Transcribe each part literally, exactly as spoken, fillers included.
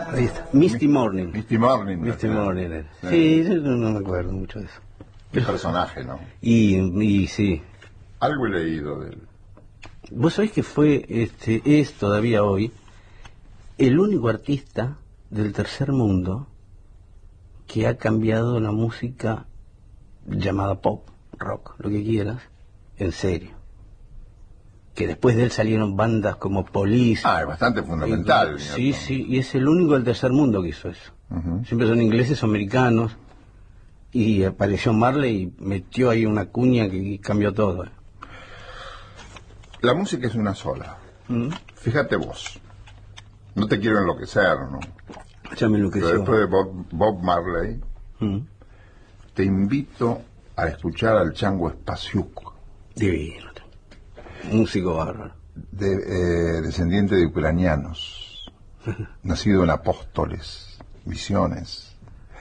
Ahí está. Misty Morning. Misty Morning. Misty ¿no? Morning. era. Sí. Sí, yo no, no me acuerdo mucho de eso. El personaje, ¿no? Y, y sí. Algo he leído de él. Vos sabés que fue, este, es todavía hoy, el único artista del tercer mundo que ha cambiado la música llamada pop, rock, lo que quieras, en serio. Que después de él salieron bandas como Police. Ah, es bastante fundamental. Y, sí, sí, y es el único del tercer mundo que hizo eso. Uh-huh. Siempre son ingleses o americanos. Y apareció Marley y metió ahí una cuña que cambió todo. La música es una sola. ¿Mm? Fíjate vos. No te quiero enloquecer, ¿no? Ya me enloqueció. Pero después de Bob, Bob Marley, ¿Mm? te invito a escuchar al Chango Spasiuk. Divino. Músico bárbaro. De, eh, descendiente de ucranianos. Nacido en Apóstoles, Misiones.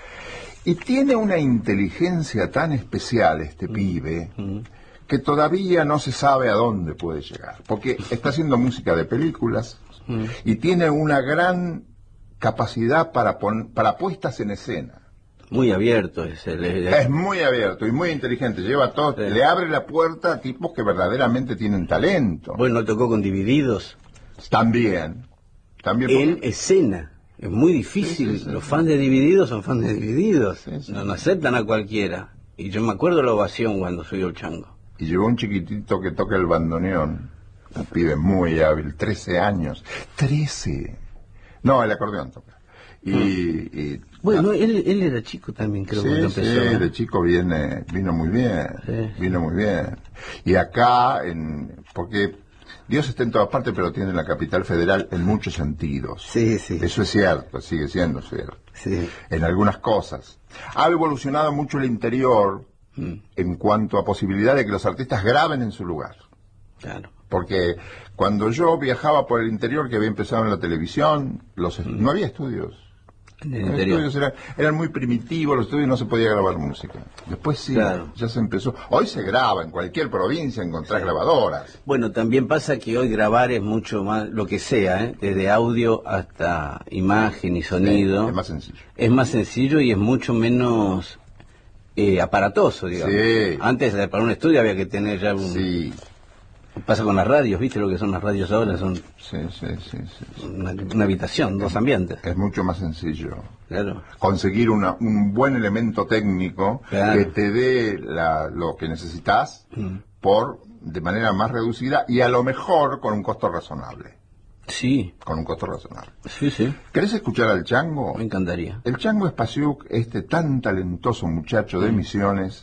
Y tiene una inteligencia tan especial este mm. pibe... Mm. que todavía no se sabe a dónde puede llegar, porque está haciendo música de películas mm. y tiene una gran capacidad para pon, para puestas en escena. Muy abierto es el, el... Es muy abierto y muy inteligente, lleva todo, sí. Le abre la puerta a tipos que verdaderamente tienen talento. Bueno, tocó con Divididos. También, también. En porque... escena. Es muy difícil, sí, sí, sí, los fans de Divididos son fans de Divididos, sí, sí. No, no aceptan a cualquiera. Y yo me acuerdo la ovación cuando subió el Chango. Y llevó un chiquitito que toca el bandoneón, un pibe muy hábil, trece años, trece. No, el acordeón toca. Y, mm. y bueno, ah, él, él era chico también, creo, sí, cuando empezó. Sí, ¿eh? de chico viene, vino muy bien, sí, vino sí. muy bien. Y acá, en, porque Dios está en todas partes, pero tiene la capital federal en muchos sentidos. Sí, sí. Eso es cierto, sigue siendo cierto. Sí. En algunas cosas. Ha evolucionado mucho el interior, en cuanto a posibilidad de que los artistas graben en su lugar. Claro. Porque cuando yo viajaba por el interior, que había empezado en la televisión, los mm. no había estudios. En el los interior. estudios eran, eran muy primitivos, los estudios no se podía grabar música. Después sí, claro. Ya se empezó. Hoy se graba, en cualquier provincia encontrás sí. grabadoras. Bueno, también pasa que hoy grabar es mucho más, lo que sea, ¿eh? Desde audio hasta imagen y sonido. Sí, es más sencillo. Es más sencillo y es mucho menos... Eh, aparatoso, digamos. Sí. Antes para un estudio había que tener ya un... Sí. Pasa con las radios, ¿viste lo que son las radios ahora? Son sí, sí, sí, sí. Una, una habitación, es, dos ambientes. Es mucho más sencillo. Claro. Conseguir una, un buen elemento técnico claro. que te dé la, lo que necesitas mm. por de manera más reducida y a lo mejor con un costo razonable. Sí. Con un costo razonable. Sí, sí. ¿Querés escuchar al Chango? Me encantaría. El Chango Spasiuk, este tan talentoso muchacho de mm. Misiones,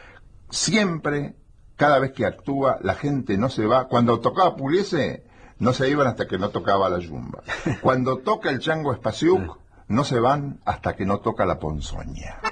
siempre, cada vez que actúa, la gente no se va. Cuando tocaba Pugliese, no se iban hasta que no tocaba la yumba. Cuando toca el Chango Spasiuk, no se van hasta que no toca la ponzoña.